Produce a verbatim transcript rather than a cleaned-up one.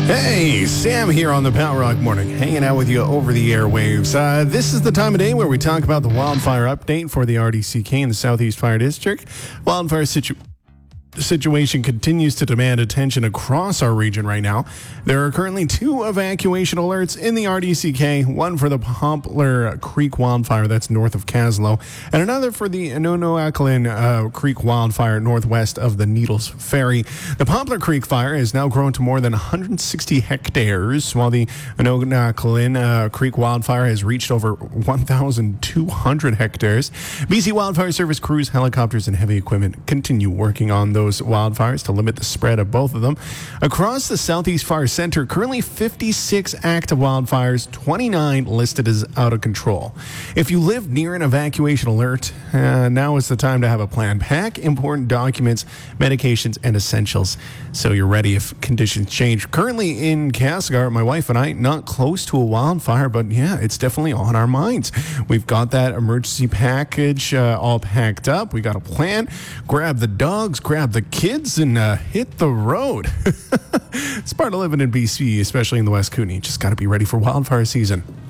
Hey, Sam here on the Power Rock Morning, hanging out with you over the airwaves. Uh, this is the time of day where we talk about the wildfire update for the R D C K in the Southeast Fire District. Wildfire situation. The situation continues to demand attention across our region right now. There are currently two evacuation alerts in the R D C K, one for the Poplar Creek wildfire that's north of Caslow, and another for the Anonoakalin uh, Creek wildfire northwest of the Needles Ferry. The Poplar Creek fire has now grown to more than one hundred sixty hectares, while the Anonoakalin uh, Creek wildfire has reached over one thousand two hundred hectares. B C Wildfire Service crews, helicopters, and heavy equipment continue working on those wildfires to limit the spread of both of them. Across the Southeast Fire Center, currently fifty-six active wildfires, twenty-nine listed as out of control. If you live near an evacuation alert, uh, now is the time to have a plan. Pack important documents, medications, and essentials so you're ready if conditions change. Currently in Castlegar, my wife and I, not close to a wildfire, but yeah, it's definitely on our minds. We've got that emergency package uh, all packed up. We got a plan. Grab the dogs, grab the kids, and uh, hit the road. It's part of living in B C, especially in the West Kootenay. Just got to be ready for wildfire season.